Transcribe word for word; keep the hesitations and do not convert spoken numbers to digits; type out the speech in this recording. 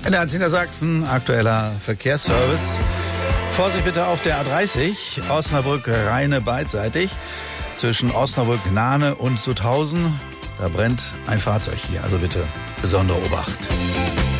In der Niedersachsen aktueller Verkehrsservice. Vorsicht bitte auf der A dreißig, Osnabrück-Rheine beidseitig, zwischen Osnabrück-Nahne und Sutthausen. Da brennt ein Fahrzeug hier, also bitte besondere Obacht.